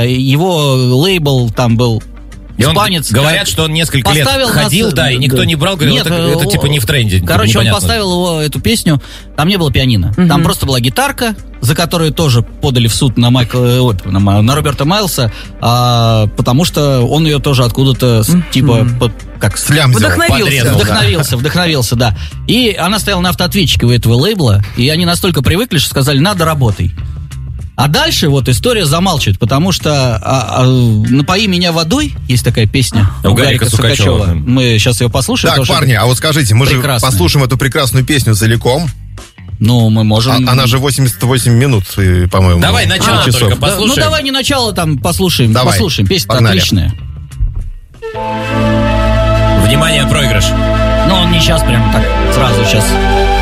его лейбл там был испанец. Говорят, что он несколько лет ходил, и никто не брал, говорил, это типа не в тренде. Короче, типа, он поставил его, эту песню, там не было пианино, там просто была гитарка, за которую тоже подали в суд на Роберта Майлса, потому что он ее тоже откуда-то, типа, вдохновился, да. И она стояла на автоответчике у этого лейбла, и они настолько привыкли, что сказали, надо, работай. А дальше вот история замалчивает, потому что «Напои меня водой» есть такая песня у Гарика Сукачева. Мы сейчас ее послушаем. Так, парни, а вот скажите, мы же послушаем эту прекрасную песню целиком. Ну, мы можем... Она же 88 минут, по-моему. Давай начало только послушаем. Ну, давай не начало, там послушаем. Давай. Послушаем, песня отличная. Внимание, проигрыш. Но он не сейчас, прям так, сразу сейчас.